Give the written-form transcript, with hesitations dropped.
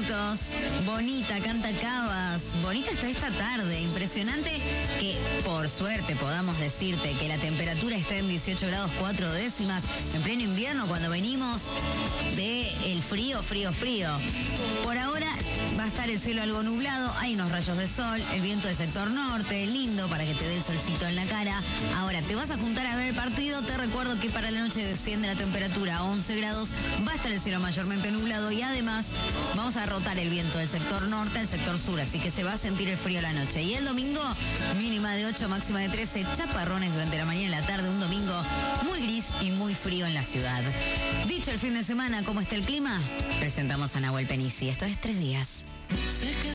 minutos. Bonita, canta Cabas. Bonita está esta tarde. Impresionante que, por suerte, podamos decirte que la temperatura está en 18 grados 4 décimas en pleno invierno cuando venimos del frío. Por ahora va a estar el cielo algo nublado, hay unos rayos de sol, el viento del sector norte, lindo para que te dé el solcito en la cara. Ahora, te vas a juntar a ver el partido, te recuerdo que para la noche desciende la temperatura a 11 grados, va a estar el cielo mayormente nublado y además vamos a rotar el viento del sector norte al sector sur, así que se va a sentir el frío la noche. Y el domingo, mínima de 8, máxima de 13, chaparrones durante la mañana y la tarde, un domingo muy gris y muy frío en la ciudad. Dicho el fin de semana, ¿cómo está el clima? Presentamos a Nahuel Penici. Esto es 3 días.